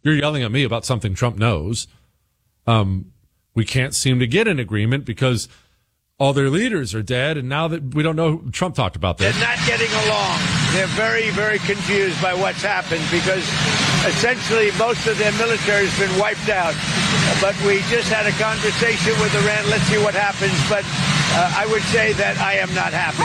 You're yelling at me about something Trump knows. We can't seem to get an agreement because all their leaders are dead, and now that we don't know, Trump talked about this. They're not getting along. They're very, very confused by what's happened because essentially most of their military has been wiped out. But we just had a conversation with Iran. Let's see what happens. But I would say that I am not happy.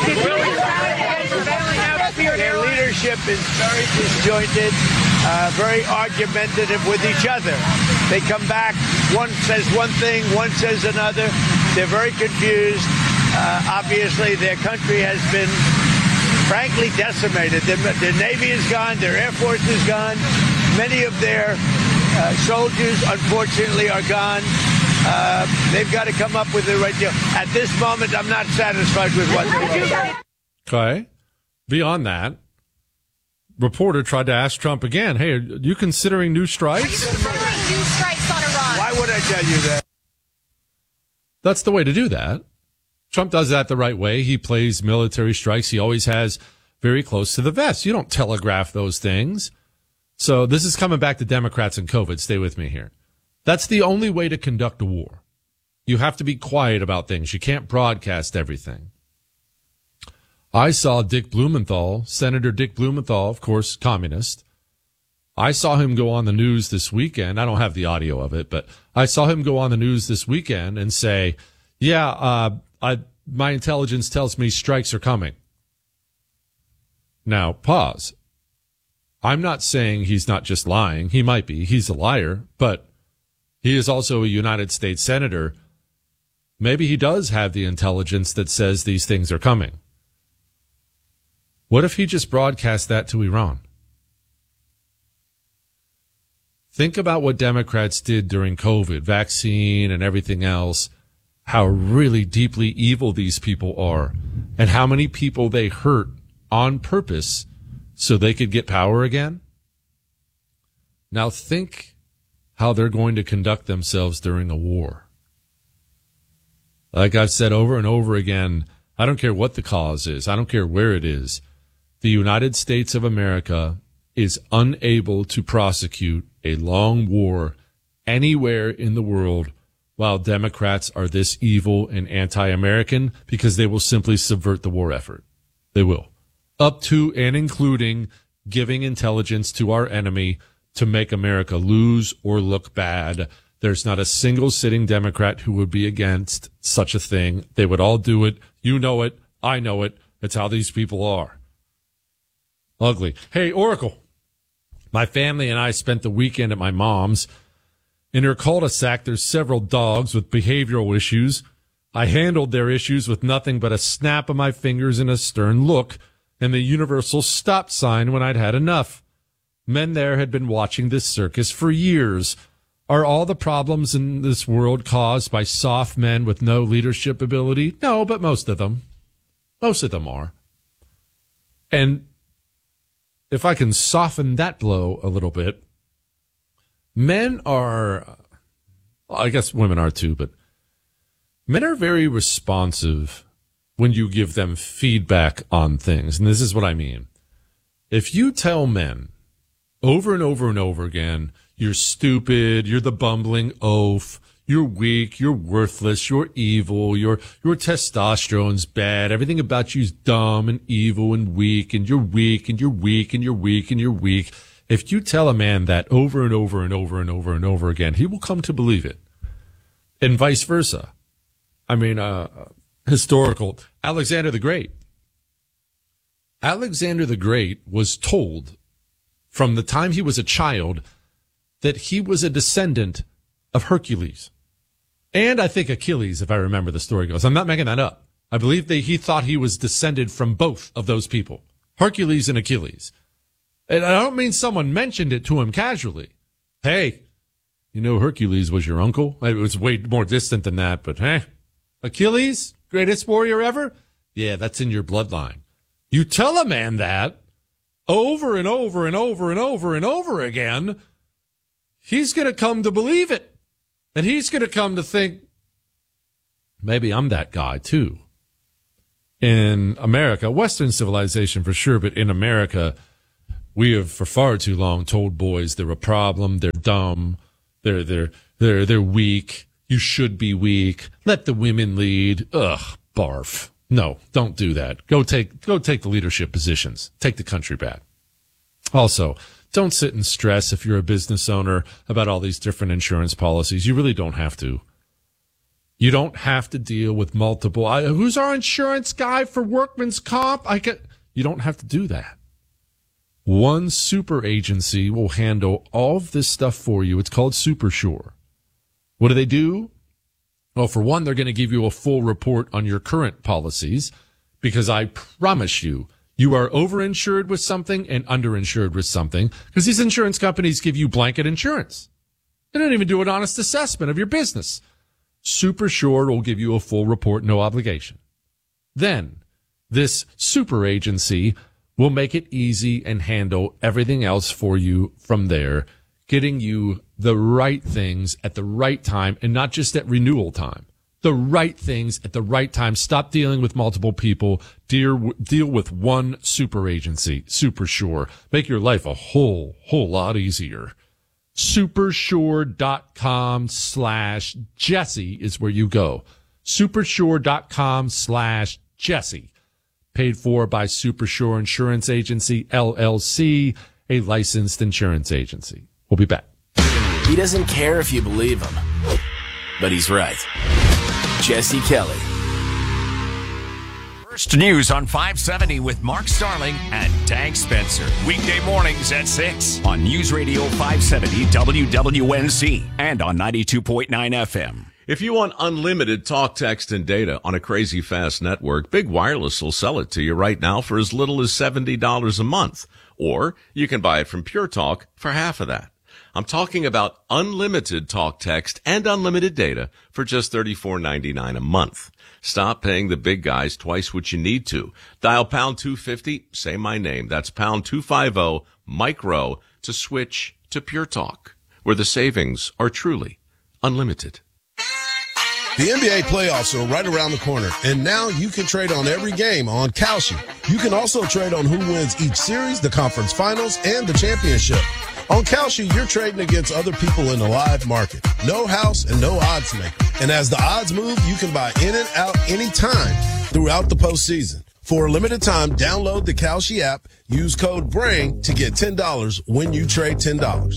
Their leadership is very disjointed, very argumentative with each other. They come back, one says one thing, one says another. They're very confused. Obviously, their country has been, frankly, decimated. Their Navy is gone. Their Air Force is gone. Many of their soldiers, unfortunately, are gone. They've got to come up with the right deal. At this moment, I'm not satisfied with what they do. Okay. Beyond that, reporter tried to ask Trump again, hey, are you considering new strikes? Are you considering new strikes on Iran? Why would I tell you that? That's the way to do that. Trump does that the right way. He plays military strikes. He always has very close to the vest. You don't telegraph those things. So this is coming back to Democrats and COVID. Stay with me here. That's the only way to conduct a war. You have to be quiet about things. You can't broadcast everything. I saw Dick Blumenthal, Senator Dick Blumenthal, of course, communist. I saw him go on the news this weekend. I don't have the audio of it, but I saw him go on the news this weekend and say, yeah, my intelligence tells me strikes are coming. Now, pause. I'm not saying he's not just lying. He might be. He's a liar, but he is also a United States senator. Maybe he does have the intelligence that says these things are coming. What if he just broadcast that to Iran? Think about what Democrats did during COVID, vaccine and everything else, how really deeply evil these people are, and how many people they hurt on purpose so they could get power again. Now think how they're going to conduct themselves during a war. Like I've said over and over again, I don't care what the cause is. I don't care where it is. The United States of America is unable to prosecute a long war anywhere in the world while Democrats are this evil and anti-American because they will simply subvert the war effort. They will. Up to and including giving intelligence to our enemy to make America lose or look bad. There's not a single sitting Democrat who would be against such a thing. They would all do it. You know it. I know it. It's how these people are. Ugly. Hey, Oracle. My family and I spent the weekend at my mom's. In her cul-de-sac, there's several dogs with behavioral issues. I handled their issues with nothing but a snap of my fingers and a stern look, and the universal stop sign when I'd had enough. Men there had been watching this circus for years. Are all the problems in this world caused by soft men with no leadership ability? No, but most of them. Most of them are. And if I can soften that blow a little bit, men are, I guess women are too, but men are very responsive when you give them feedback on things. And this is what I mean. If you tell men over and over and over again, you're stupid, you're the bumbling oaf, you're weak, you're worthless, you're evil, your testosterone's bad, everything about you's dumb and evil and weak, and you're weak, and you're weak, and you're weak, and you're weak. If you tell a man that over and over and over and over and over again, he will come to believe it. And vice versa. I mean, historical. Alexander the Great. Alexander the Great was told from the time he was a child that he was a descendant of Hercules. And I think Achilles, if I remember the story goes. I'm not making that up. I believe he thought he was descended from both of those people, Hercules and Achilles. And I don't mean someone mentioned it to him casually. Hey, you know Hercules was your uncle? It was way more distant than that, but hey, Achilles, greatest warrior ever? Yeah, that's in your bloodline. You tell a man that over and over and over and over and over again, he's going to come to believe it. And he's going to come to think, maybe I'm that guy too. In America, Western civilization for sure, but in America, We have for far too long told boys they're a problem, they're dumb, they're weak. You should be weak. Let the women lead. Ugh, barf. No, don't do that. Go take the leadership positions. Take the country back. Also, don't sit and stress if you're a business owner about all these different insurance policies. You really don't have to. You don't have to deal with multiple. Who's our insurance guy for workman's comp? You don't have to do that. One super agency will handle all of this stuff for you. It's called SuperSure. What do they do? Well, for one, they're going to give you a full report on your current policies, because I promise you, you are overinsured with something and underinsured with something, because these insurance companies give you blanket insurance. They don't even do an honest assessment of your business. SuperSure will give you a full report, no obligation. Then, this super agency will make it easy and handle everything else for you from there, getting you the right things at the right time, and not just at renewal time. The right things at the right time. Stop dealing with multiple people. Deal with one super agency, SuperSure. Make your life a whole lot easier. Supersure.com/Jesse is where you go. Supersure.com/Jesse. Paid for by SuperSure Insurance Agency, LLC, a licensed insurance agency. We'll be back. He doesn't care if you believe him, but he's right. Jesse Kelly. First News on 570 with Mark Starling and Tank Spencer. Weekday mornings at 6 on News Radio 570 WWNC and on 92.9 FM. If you want unlimited talk, text, and data on a crazy fast network, Big Wireless will sell it to you right now for as little as $70 a month. Or you can buy it from Pure Talk for half of that. I'm talking about unlimited talk, text, and unlimited data for just $34.99 a month. Stop paying the big guys twice what you need to. Dial pound 250, say my name. That's pound 250, Mike Rowe, to switch to Pure Talk, where the savings are truly unlimited. The NBA playoffs are right around the corner, and now you can trade on every game on Kalshi. You can also trade on who wins each series, the conference finals, and the championship. On Kalshi, you're trading against other people in the live market. No house and no odds maker. And as the odds move, you can buy in and out anytime throughout the postseason. For a limited time, download the Kalshi app. Use code BRAIN to get $10 when you trade $10.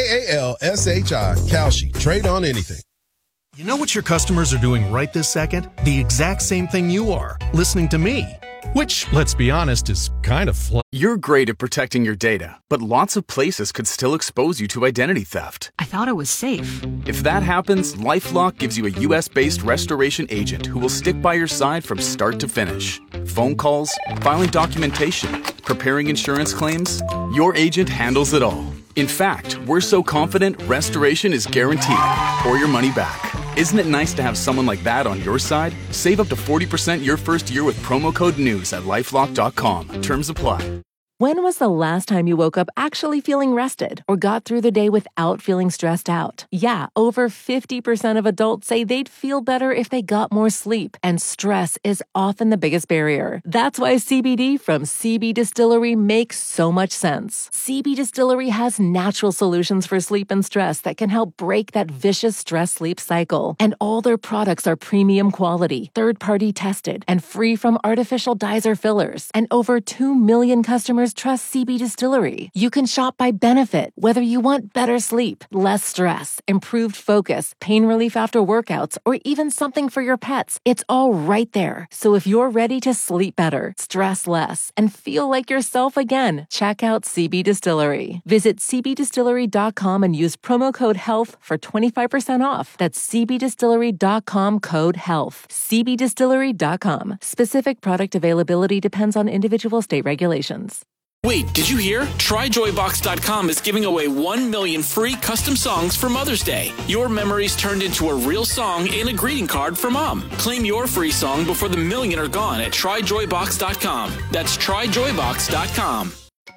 Kalshi, Kalshi. Trade on anything. You know what your customers are doing right this second? The exact same thing you are, listening to me. Which, let's be honest, is kind of You're great at protecting your data, but lots of places could still expose you to identity theft. I thought it was safe. If that happens, LifeLock gives you a U.S.-based restoration agent who will stick by your side from start to finish. Phone calls, filing documentation, preparing insurance claims, your agent handles it all. In fact, we're so confident restoration is guaranteed or your money back. Isn't it nice to have someone like that on your side? Save up to 40% your first year with promo code NEWS at LifeLock.com. Terms apply. When was the last time you woke up actually feeling rested or got through the day without feeling stressed out? Yeah, over 50% of adults say they'd feel better if they got more sleep, and stress is often the biggest barrier. That's why CBD from CB Distillery makes so much sense. CB Distillery has natural solutions for sleep and stress that can help break that vicious stress-sleep cycle. And all their products are premium quality, third-party tested, and free from artificial dyes or fillers. And over 2 million customers trust CB Distillery. You can shop by benefit, whether you want better sleep, less stress, improved focus, pain relief after workouts, or even something for your pets. It's all right there. So if you're ready to sleep better, stress less, and feel like yourself again, check out CB Distillery. Visit cbdistillery.com and use promo code HEALTH for 25% off. That's cbdistillery.com code HEALTH. cbdistillery.com. Specific product availability depends on individual state regulations. Wait, did you hear? TryJoyBox.com is giving away 1 million free custom songs for Mother's Day. Your memories turned into a real song and a greeting card for Mom. Claim your free song before the million are gone at TryJoyBox.com. That's TryJoyBox.com.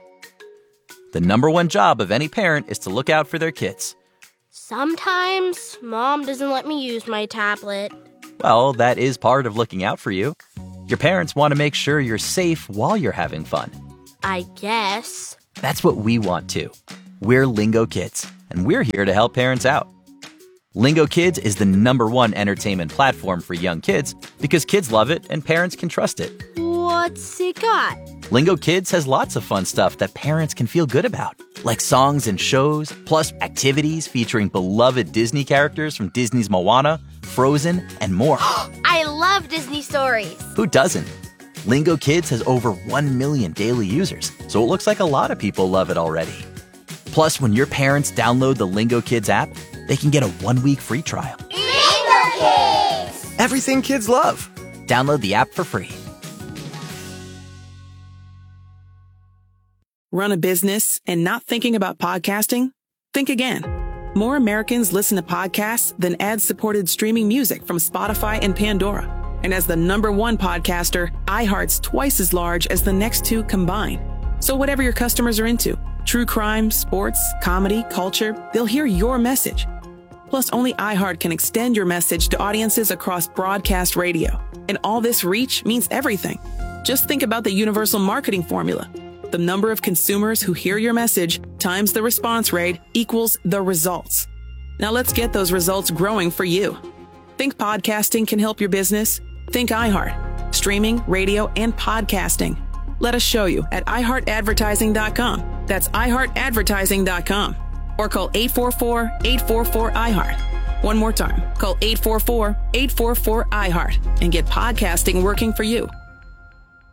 The number one job of any parent is to look out for their kids. Sometimes Mom doesn't let me use my tablet. Well, that is part of looking out for you. Your parents want to make sure you're safe while you're having fun. I guess. That's what we want too. We're Lingo Kids, and we're here to help parents out. Lingo Kids is the #1 entertainment platform for young kids because kids love it and parents can trust it. What's it got? Lingo Kids has lots of fun stuff that parents can feel good about, like songs and shows, plus activities featuring beloved Disney characters from Disney's Moana, Frozen, and more. I love Disney stories. Who doesn't? Lingo Kids has over 1 million daily users, so it looks like a lot of people love it already. Plus, when your parents download the Lingo Kids app, they can get a 1-week free trial. Lingo Kids! Everything kids love. Download the app for free. Run a business and not thinking about podcasting? Think again. More Americans listen to podcasts than ad-supported streaming music from Spotify and Pandora. And as the #1 podcaster, iHeart's twice as large as the next two combined. So whatever your customers are into, true crime, sports, comedy, culture, they'll hear your message. Plus, only iHeart can extend your message to audiences across broadcast radio. And all this reach means everything. Just think about the universal marketing formula. The number of consumers who hear your message times the response rate equals the results. Now let's get those results growing for you. Think podcasting can help your business? Think iHeart. Streaming, radio, and podcasting. Let us show you at iHeartAdvertising.com. That's iHeartAdvertising.com. Or call 844-844-iHeart. One more time. Call 844-844-iHeart and get podcasting working for you.